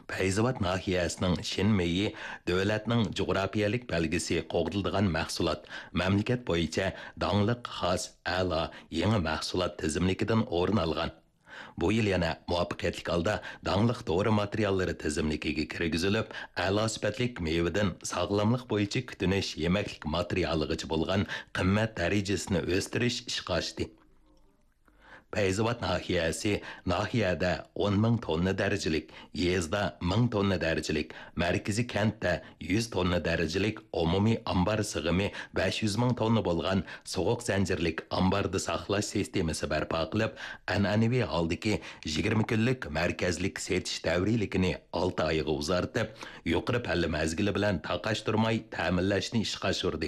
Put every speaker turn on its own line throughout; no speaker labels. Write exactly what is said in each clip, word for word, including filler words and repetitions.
Feyzabad nahiyəsinin Şinmeyi dövlətinin coğrafiyalik belgisi qoğdildiğen məhsulat, məmləkət boyunca dağlıq, xas, əla, yeni məhsulat tizimlikidən orun alğan. Bu yıl yana muvaffaqiyatli holda dağlıq doğru materialları tizimlikiga kirgizilib, a'lo sifatlik meyvədən sağlamlıq bo'yicha kutunish yeməklik materialigacha bo'lgan qimmat darajasini o'stirish ishga oshdi. Feyzabad nahiyasi nahiyada o'n ming tonna darajalik, yezda ming tonna darajalik, markaziy kentda yuz tonna darajalik umumiy ambar sig'imi besh yuz ming tonna bo'lgan sovuq zanjirlik ambarda saqlash sistemasi barpo qilib, an'anaviy holdagi yigirma kunlik markazlik setish davriligini olti oyga uzartib, yuqori palla mazgili bilan taqashtirmay ta'minlashni ishga oshirdi.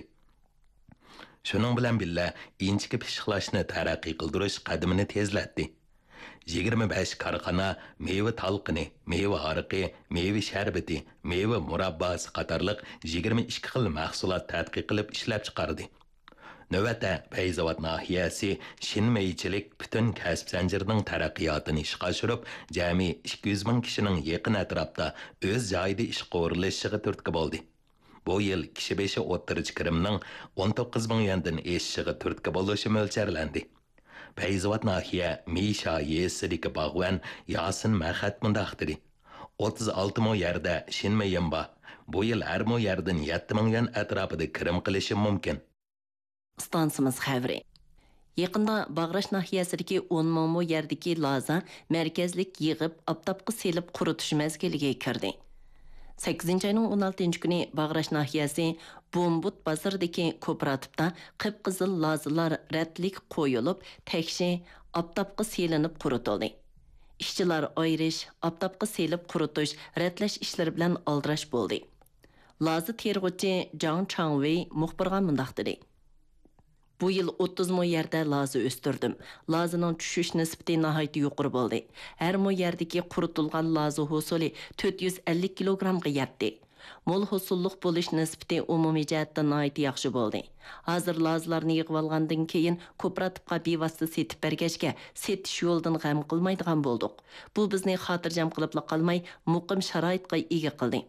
Şunun bilan billa inchiki pishiqlashni taraqqiy qildirish qadamini tezlatdi. yigirma besh korxona meva talqini, meva ariqi, meva sharbati, meva murabbasi qatorliq yigirma ikki xil mahsulot tadqiq qilib ishlab chiqardi. Navbatda Feyzabad nahiyasi shinmeychilik butun kasb zanjirining taraqqiyotini ishga oshirib, jami ikki yuz ming kishining yaqin atrofda o'z joyida ishga o'rinlashishiga turtki bo'ldi. Bu yıl kişi beşi o'ttirchi kirimning o'n to'qqiz ming yuandan eshishiga turtki bo'lishi mo'ljallandi. Feyzabad nahiya Misha yesidagi bog'van Yasin Mahat mundaqtiri. o'ttiz olti ming yerda shinmeyin bor. Bu yil har mo yerdan yetti ming yuan atrofida kirim qilishi mumkin.
Stansimiz xabari. Yaqında Bağraş nahiyasidagi o'n ming mo yerdagi laza markazlik yig'ib, aptapqa selib quritish mezgiliga kirdi. sakkizinchi ayning o'n oltinchi kuni Bağraş nahiyasi Bombut bazaridagi kooperativda qip-qizil lazalar rətlik qo'yilib, tekshi aptapqa selinib quritildi. Ishchilar ayrish, aptapqa selib quritish, rətlash ishlari bilan aldirash bo'ldi. Laza terg'uchi Jang Changwei muxbirga mundaq dedi. Bu yıl o'ttiz ming yerda laza o'stirdim. Lazaning tushish nisbati nihoyatda yuqori bo'ldi. Har mo yerdagi quritilgan laza hosili to'rt yuz ellik kilogrammga yetdi. Mo'l hosillik bo'lish nisbati umumiy jihatdan nihoyatda yaxshi bo'ldi. Hozir lazalarni yig'ib olgandan keyin kooperativga bevosita setib bergachga setish yo'ldan g'am qilmaydigan bo'ldik. Bu bizni xotirjam qilib qolmay, muqim sharoitga ega qildi.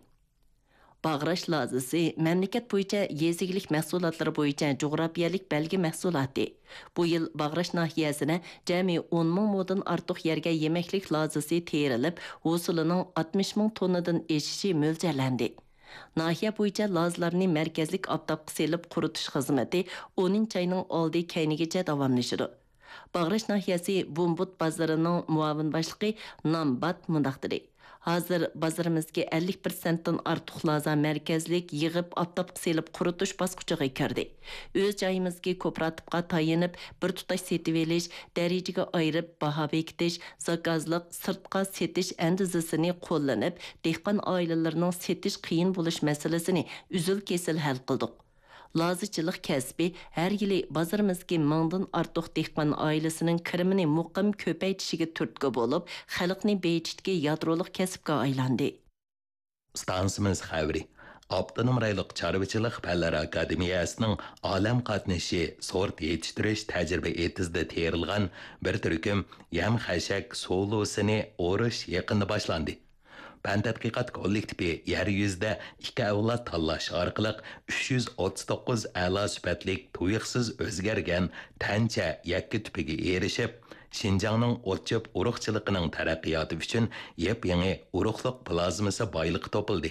Bağraş lazısı məmləkət boyunca yezigilik məhsulotları boyunca coğrafiyalik belgi məhsulati. Bu yıl Bağraş nahiyasına cəmi o'n ming modan artıq yerga yeməklik lazısı terilib, hosilinin altmış ming tonnadan eşişi mo'ljallandı. Nahiya boyunca lazlarni mərkəzlik aptapqa selib quritish xizmati o'ninchi ayning oldi kaynigacha davomlashadi. Bağraş nahiyasi Bombut bozorining muavin boshlig'i Nambat mundaq dedi. Hazır bazarimizga ellik persentdan ortiq laza markazlik yig'ib aptapqa selib quritish bosqichiga kirdi. O'z joyimizga kooperativga tayinib, bir tutash setib olish, darajaga ayirib baho bekitish, zakazliq, sirtqa setish andizasini qo'llanib, dehqon oilalarining setish qiyin bo'lish masalasini uzul kesil hal qildik. Lazıçılıq kəsbi hər yili bazarimizga mingdan ortiq dehqon oilasining kirimini muqim ko'paytishiga turtki bo'lib, xalqni bejitga yadroliq kasbga aylandi.
Stansimiz xabari. Abdunum rayliq chorvachilik fanlari akademiyasining olam qatnashi sort yetishtirish tajriba etizda terilgan bir turkum yam xashak solusini o'rish yaqinda boshlandi. Fan tadqiqot kollektivi yer yuzida ikki avlod tanlash orqali uch yuz o'ttiz to'qqiz a'lo sifatlik tuyuqsiz o'zgargan tancha yakka tupiga erishib, Şinjanning o'tchib urug'chiligining taraqqiyoti uchun yep-yangi urug'liq plazmasi boyligi topildi.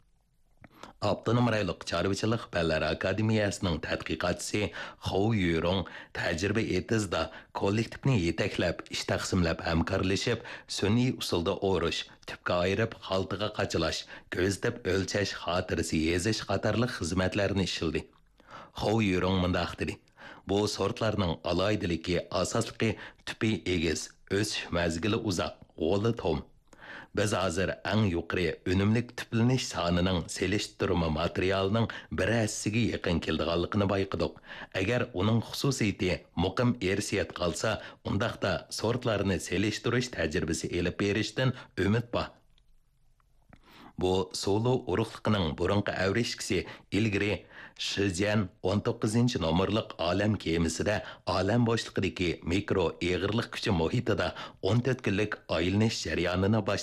Abdunum rayliq chorvachilik fanlari akademiyasining tadqiqotchisi Xou Yurong tajriba etizda kollektivni yetaklab, ish taqsimlab hamkorlashib, sun'iy usulda o'rish, tupga ayirib, xaltaga qachilash, ko'zlab o'lchash, xotirasi yezish qatorliq xizmatlarni ishildi. Xou Yurong mundaq dedi. Bu sortlarning aloydiligi asosligi tupi egiz, o'sish mazgili uzoq, g'o'li tom. Biz hozir eng yuqori unumlik tiplanish sonining selishtirma materialining bir hassiga yaqin keldiganligini bayqidik. Agar uning xususiyati muqim ersiyat qolsa, undaqda sortlarni selishtirish tajribasi elib berishdan umid bor. Bu solo urug'liqining burunqi avrishkisi ilgari Shijian o'n to'qqizinchi nomerlik olam kemisida olam boshliqidagi mikro eg'irlik kuchi muhitida o'n to'rt kunlik aylanish jarayonini